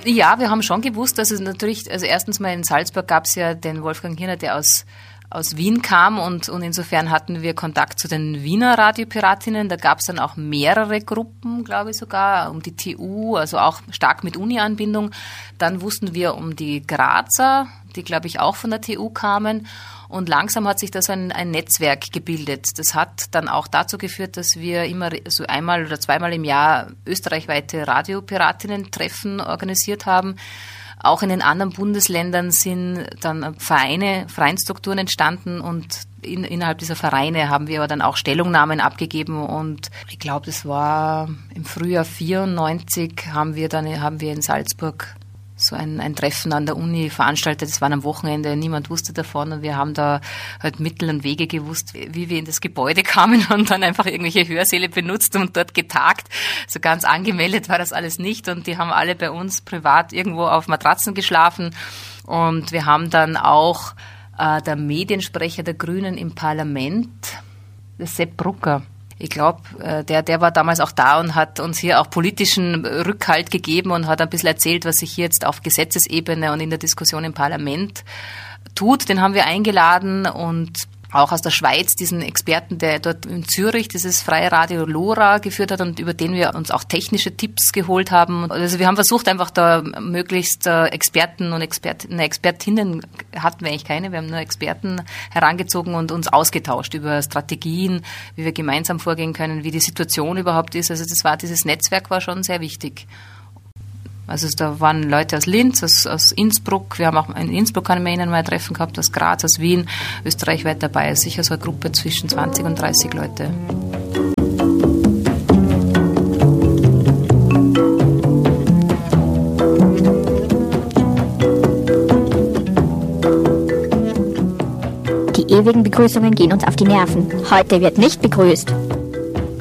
Ja, wir haben schon gewusst, dass es natürlich, also erstens mal in Salzburg gab es ja den Wolfgang Hirner, der aus Wien kam und insofern hatten wir Kontakt zu den Wiener Radiopiratinnen. Da gab es dann auch mehrere Gruppen, glaube ich sogar, um die TU, also auch stark mit Uni-Anbindung. Dann wussten wir um die Grazer, die, glaube ich, auch von der TU kamen. Und langsam hat sich da so ein Netzwerk gebildet. Das hat dann auch dazu geführt, dass wir immer so einmal oder zweimal im Jahr österreichweite Radiopiratinnen-Treffen organisiert haben. Auch in den anderen Bundesländern sind dann Vereinsstrukturen entstanden und innerhalb dieser Vereine haben wir aber dann auch Stellungnahmen abgegeben und ich glaube, das war im Frühjahr 94 haben wir in Salzburg so ein Treffen an der Uni veranstaltet. Das war am Wochenende, niemand wusste davon und wir haben da halt Mittel und Wege gewusst, wie wir in das Gebäude kamen und dann einfach irgendwelche Hörsäle benutzt und dort getagt. So ganz angemeldet war das alles nicht und die haben alle bei uns privat irgendwo auf Matratzen geschlafen und wir haben dann auch der Mediensprecher der Grünen im Parlament, der Sepp Brucker, ich glaube, der war damals auch da und hat uns hier auch politischen Rückhalt gegeben und hat ein bisschen erzählt, was sich hier jetzt auf Gesetzesebene und in der Diskussion im Parlament tut. Den haben wir eingeladen und auch aus der Schweiz diesen Experten, der dort in Zürich dieses freie Radio LoRa geführt hat und über den wir uns auch technische Tipps geholt haben. Also wir haben versucht, einfach da möglichst Experten und Expertinnen hatten wir eigentlich keine. Wir haben nur Experten herangezogen und uns ausgetauscht über Strategien, wie wir gemeinsam vorgehen können, wie die Situation überhaupt ist. Also dieses Netzwerk war schon sehr wichtig. Also da waren Leute aus Linz, aus Innsbruck, wir haben auch in Innsbruck kann ich mich erinnern, mal ein Treffen gehabt, aus Graz, aus Wien, österreichweit dabei, also sicher so eine Gruppe zwischen 20 und 30 Leute. Die ewigen Begrüßungen gehen uns auf die Nerven. Heute wird nicht begrüßt.